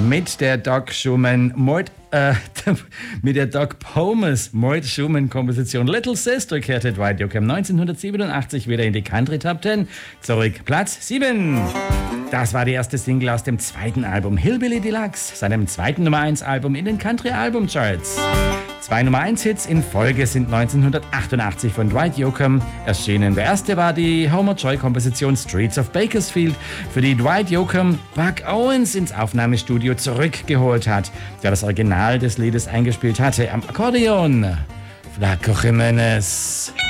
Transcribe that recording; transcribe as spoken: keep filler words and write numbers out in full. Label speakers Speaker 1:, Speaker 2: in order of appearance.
Speaker 1: mit der Doc Schumann Mord, äh, mit der Doc Pomus Mort Schumann Komposition Little Sister kehrte Dwight Yoakam neunzehnhundertsiebenundachtzig wieder in die Country Top Ten. Zurück, Platz sieben. Das war die erste Single aus dem zweiten Album Hillbilly Deluxe, seinem zweiten Nummer eins Album in den Country Album Charts. Zwei Nummer eins Hits in Folge sind neunzehnhundertachtundachtzig von Dwight Yoakam erschienen. Der erste war die Homer Joy-Komposition Streets of Bakersfield, für die Dwight Yoakam Buck Owens ins Aufnahmestudio zurückgeholt hat, der das Original des Liedes eingespielt hatte. Am Akkordeon Flaco Jimenez.